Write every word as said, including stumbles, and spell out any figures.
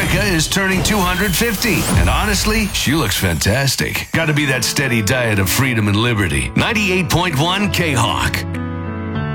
Monica is turning two hundred fifty. And honestly, she looks fantastic. Got to be that steady diet of freedom and liberty. ninety-eight point one K-Hawk.